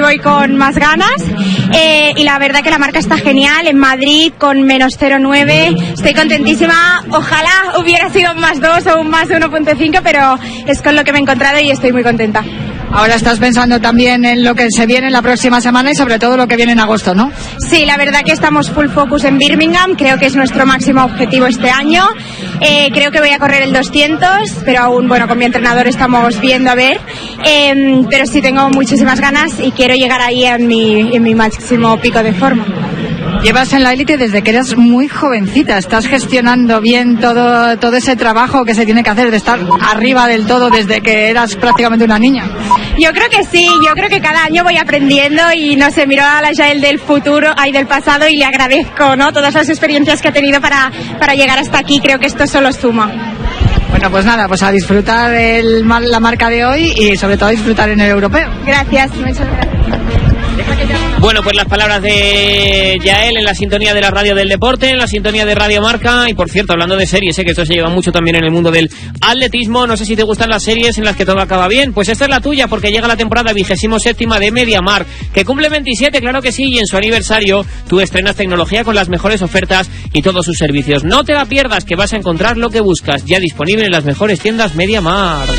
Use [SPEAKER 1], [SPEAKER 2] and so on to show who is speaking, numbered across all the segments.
[SPEAKER 1] voy con más ganas. Y la verdad que la marca está genial. En Madrid con menos 0,9 estoy contentísima. Ojalá hubiera sido un más 2 o un más 1,5, pero es con lo que me he encontrado y estoy muy contenta.
[SPEAKER 2] Ahora estás pensando también en lo que se viene en la próxima semana y sobre todo lo que viene en agosto, ¿no?
[SPEAKER 1] Sí, la verdad que estamos full focus en Birmingham, creo que es nuestro máximo objetivo este año. Creo que voy a correr el 200, pero aún, bueno, con mi entrenador estamos viendo a ver. Pero sí tengo muchísimas ganas y quiero llegar ahí en mi máximo pico de forma.
[SPEAKER 2] Llevas en la élite desde que eres muy jovencita, estás gestionando bien todo ese trabajo que se tiene que hacer de estar arriba del todo desde que eras prácticamente una niña.
[SPEAKER 1] Yo creo que sí, yo creo que cada año voy aprendiendo y no sé, miro a la Yael del futuro, del pasado y le agradezco, ¿no? Todas las experiencias que he tenido para llegar hasta aquí, creo que esto solo suma.
[SPEAKER 2] Bueno, pues nada, pues a disfrutar la marca de hoy y sobre todo a disfrutar en el europeo.
[SPEAKER 1] Gracias, muchas gracias.
[SPEAKER 3] Bueno, pues las palabras de Yael en la sintonía de la radio del deporte, en la sintonía de Radio Marca. Y por cierto, hablando de series, sé que esto se lleva mucho también en el mundo del atletismo. No sé si te gustan las series en las que todo acaba bien. Pues esta es la tuya, porque llega la temporada 27ª de MediaMarkt, que cumple 27, claro que sí, y en su aniversario tú estrenas tecnología con las mejores ofertas y todos sus servicios. No te la pierdas, que vas a encontrar lo que buscas, ya disponible en las mejores tiendas MediaMarkt.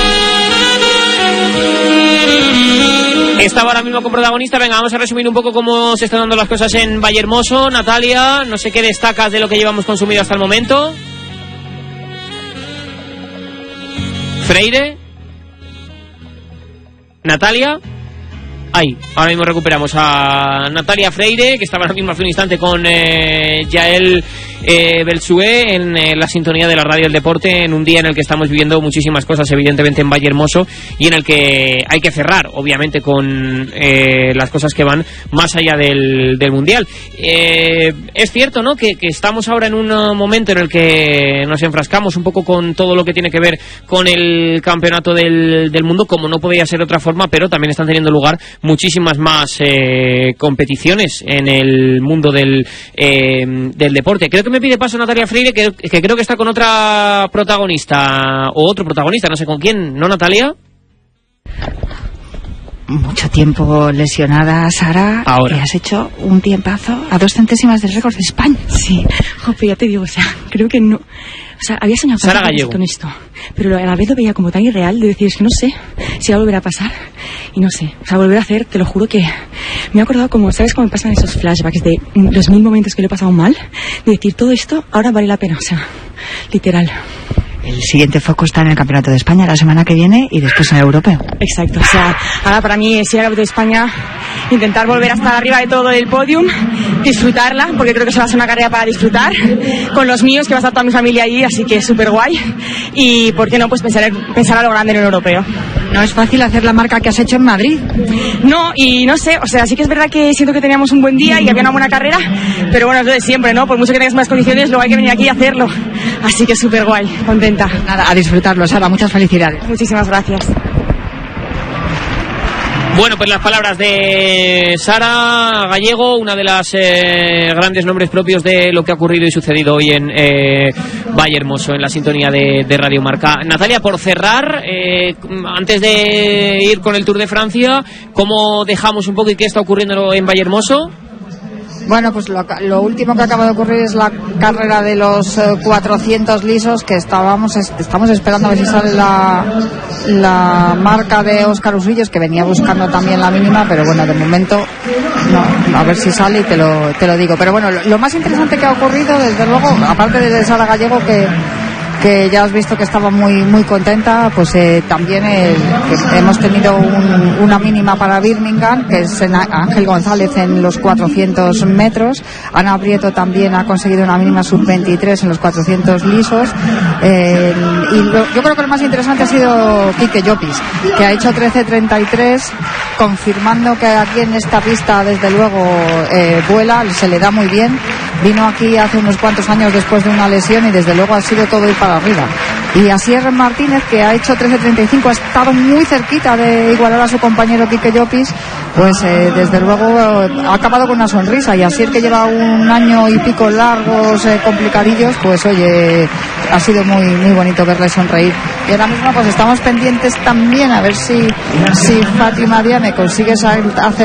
[SPEAKER 3] Estaba ahora mismo con protagonista. Venga, vamos a resumir un poco cómo se están dando las cosas en Vallehermoso. Natalia, no sé qué destacas de lo que llevamos consumido hasta el momento. Freire. Natalia. Ahí, ahora mismo recuperamos a Natalia Freire, que estaba ahora mismo hace un instante con Yael Belsué en la sintonía de la radio del deporte, en un día en el que estamos viviendo muchísimas cosas, evidentemente en Vallehermoso, y en el que hay que cerrar, obviamente, con las cosas que van más allá del Mundial. Es cierto, ¿no?, que estamos ahora en un momento en el que nos enfrascamos un poco con todo lo que tiene que ver con el campeonato del mundo, como no podía ser de otra forma, pero también están teniendo lugar muchísimas más competiciones en el mundo del deporte. Creo que me pide paso Natalia Freire, que creo que está con otra protagonista, o otro protagonista, no sé con quién, ¿no, Natalia?
[SPEAKER 4] Mucho tiempo lesionada, Sara.
[SPEAKER 3] Ahora.
[SPEAKER 4] Y has hecho un tiempazo a 2 centésimas del récord de España.
[SPEAKER 5] Sí, jope, ya te digo, o sea, creo que no. O sea, había soñado
[SPEAKER 3] Sara Gallego
[SPEAKER 5] con esto, pero a la vez lo veía como tan irreal de decir, es que no sé si va a volver a pasar. Y no sé, o sea, volver a hacer, te lo juro que me he acordado como, ¿sabes cómo me pasan esos flashbacks de los 1000 momentos que le he pasado mal? De decir, todo esto ahora vale la pena, o sea, literal.
[SPEAKER 4] El siguiente foco está en el Campeonato de España la semana que viene y después en el Europeo.
[SPEAKER 5] Exacto, o sea, ahora para mí es ir al Campeonato de España, intentar volver a estar arriba de todo el podium, disfrutarla, porque creo que se va a ser una carrera para disfrutar, con los míos, que va a estar toda mi familia allí, así que es súper guay, y por qué no, pues pensar a lo grande en el Europeo.
[SPEAKER 2] No es fácil hacer la marca que has hecho en Madrid.
[SPEAKER 5] No, y no sé, o sea, sí que es verdad que siento que teníamos un buen día y había una buena carrera, pero bueno, es lo de siempre, ¿no? Por mucho que tengas más condiciones, luego hay que venir aquí y hacerlo, así que es súper guay, contenta.
[SPEAKER 2] Nada, a disfrutarlo, Sara, muchas felicidades.
[SPEAKER 5] Muchísimas gracias.
[SPEAKER 3] Bueno, pues las palabras de Sara Gallego, una de las grandes nombres propios de lo que ha ocurrido y sucedido hoy en Vallehermoso, en la sintonía de Radio Marca. Natalia, por cerrar, antes de ir con el Tour de Francia, ¿cómo dejamos un poco y qué está ocurriendo en Vallehermoso?
[SPEAKER 2] Bueno, pues lo último que acaba de ocurrir es la carrera de los 400 lisos, que estamos esperando a ver si sale la marca de Óscar Usillos, que venía buscando también la mínima, pero bueno, de momento no, a ver si sale y te lo digo. Pero bueno, lo más interesante que ha ocurrido, desde luego, aparte de Sara Gallego, que ya has visto que estaba muy contenta, pues también que hemos tenido una mínima para Birmingham, que es Ángel González en los 400 metros. Ana Prieto también ha conseguido una mínima sub-23 en los 400 lisos. Yo creo que lo más interesante ha sido Quique Llopis, que ha hecho 13.33, confirmando que aquí en esta pista, desde luego, vuela, se le da muy bien. Vino aquí hace unos cuantos años después de una lesión y desde luego ha sido todo ir para arriba. Y Asier Martínez, que ha hecho 13.35, ha estado muy cerquita de igualar a su compañero Quique Llopis, pues desde luego ha acabado con una sonrisa. Y Asier, que lleva un año y pico largos, complicadillos, pues oye, ha sido muy bonito verle sonreír. Y ahora mismo pues estamos pendientes también a ver si Fátima Diame consigue hacer